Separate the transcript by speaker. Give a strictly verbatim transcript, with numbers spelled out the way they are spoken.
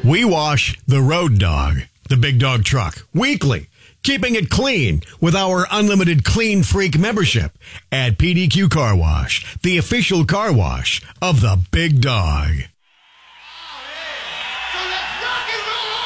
Speaker 1: We wash the road dog, the big dog truck, weekly, keeping it clean with our unlimited Clean Freak membership at P D Q Car Wash, the official car wash of the big dog.
Speaker 2: So let's rock and roll!